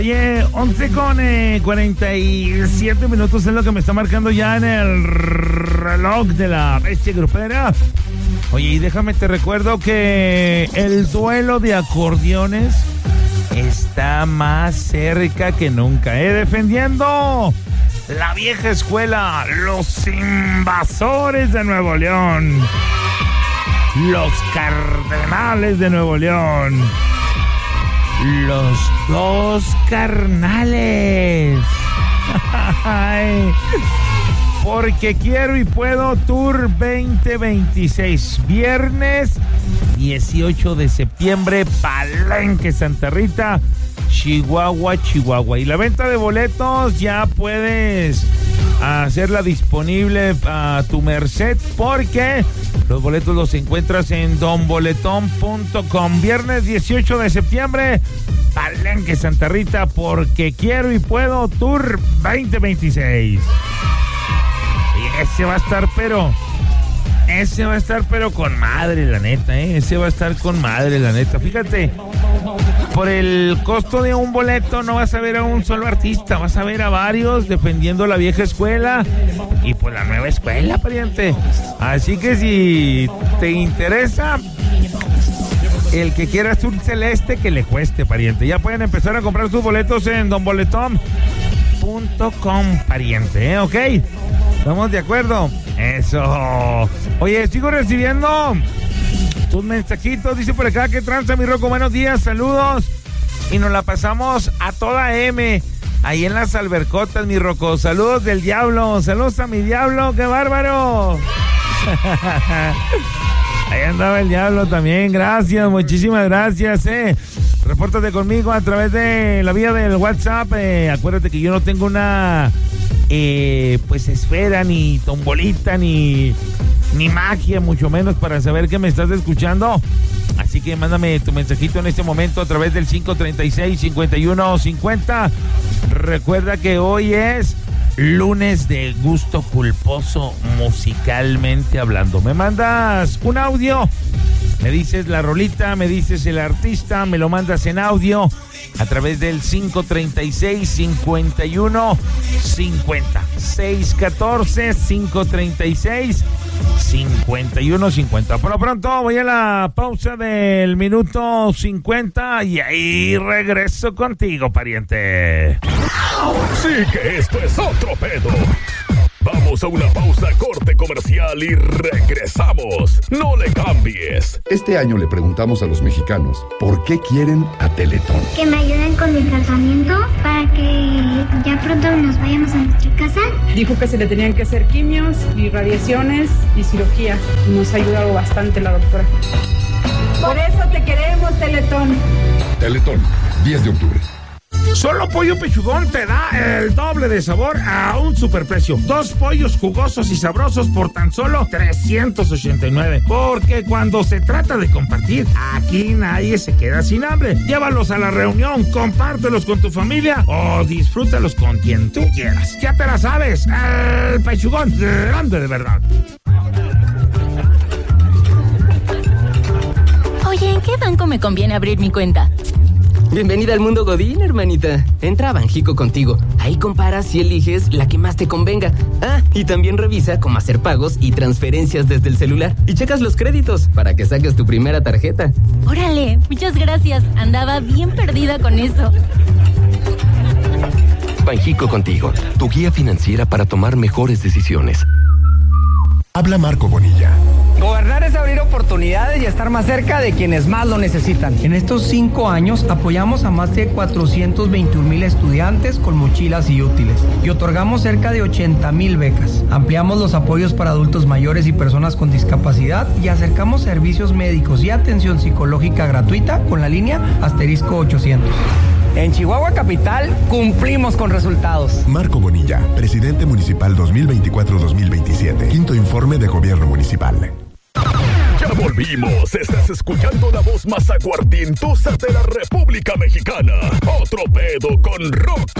Oye, 11:47 es lo que me está marcando ya en el reloj de la bestia grupera. Oye, y déjame te recuerdo que el duelo de acordeones está más cerca que nunca, defendiendo la vieja escuela, los invasores de Nuevo León, los cardenales de Nuevo León, los dos carnales. Porque quiero y puedo Tour 2026, viernes 18 de septiembre, Palenque, Santa Rita, Chihuahua. Y la venta de boletos ya puedes hacerla disponible a tu merced, porque los boletos los encuentras en donboletón.com. Viernes 18 de septiembre, Palenque, Santa Rita, porque quiero y puedo Tour 2026. Y ese va a estar pero con madre, la neta, ese va a estar con madre, la neta. Fíjate, por el costo de un boleto no vas a ver a un solo artista, vas a ver a varios defendiendo la vieja escuela y pues la nueva escuela, pariente. Así que si te interesa el que quiera azul celeste, que le cueste, pariente. Ya pueden empezar a comprar sus boletos en donboletón.com, pariente, ¿ok? ¿Estamos de acuerdo? Eso. Oye, sigo recibiendo tus mensajitos. Dice por acá, ¿qué tranza, mi Rocco? Buenos días, saludos. Y nos la pasamos a toda M, ahí en las albercotas, mi Rocco. Saludos del diablo. Saludos a mi diablo, qué bárbaro. Ahí andaba el diablo también. Gracias, muchísimas gracias, Repórtate conmigo a través de la vía del WhatsApp. Acuérdate que yo no tengo una pues esfera, ni tombolita, ni magia, mucho menos para saber que me estás escuchando. Así que mándame tu mensajito en este momento a través del 536-5150. Recuerda que hoy es lunes de gusto culposo, musicalmente hablando. Me mandas un audio, me dices la rolita, me dices el artista, me lo mandas en audio a través del 536-5150. 614-536-5150. Por lo pronto voy a la pausa del minuto 50 y ahí regreso contigo, pariente. Sí que esto es otro pedo. Vamos a una pausa, corte comercial y regresamos. No le cambies. Este año le preguntamos a los mexicanos por qué quieren a Teletón. Que me ayuden con mi tratamiento para que ya pronto nos vayamos a nuestra casa. Dijo que se le tenían que hacer quimios y radiaciones y cirugía. Nos ha ayudado bastante la doctora. Por eso te queremos, Teletón. Teletón, 10 de octubre. Solo Pollo Pechugón te da el doble de sabor a un superprecio. 2 pollos jugosos y sabrosos por tan solo 389. Porque cuando se trata de compartir, aquí nadie se queda sin hambre. Llévalos a la reunión, compártelos con tu familia o disfrútalos con quien tú quieras. Ya te la sabes, el Pechugón grande de verdad. Oye, ¿en qué banco me conviene abrir mi cuenta? Bienvenida al mundo Godín, hermanita. Entra a Banjico Contigo. Ahí comparas y eliges la que más te convenga. Ah, y también revisa cómo hacer pagos y transferencias desde el celular. Y checas los créditos para que saques tu primera tarjeta. Órale, muchas gracias. Andaba bien perdida con eso. Banjico Contigo, tu guía financiera para tomar mejores decisiones. Habla Marco Bonilla. Gobernar es abrir oportunidades y estar más cerca de quienes más lo necesitan. En estos 5 años apoyamos a más de 421,000 estudiantes con mochilas y útiles y otorgamos cerca de 80,000 becas. Ampliamos los apoyos para adultos mayores y personas con discapacidad y acercamos servicios médicos y atención psicológica gratuita con la línea *800. En Chihuahua Capital cumplimos con resultados. Marco Bonilla, presidente municipal 2024-2027. Quinto informe de gobierno municipal. Ya volvimos. Estás escuchando la voz más aguardientosa de la República Mexicana. Otro pedo con Rocco.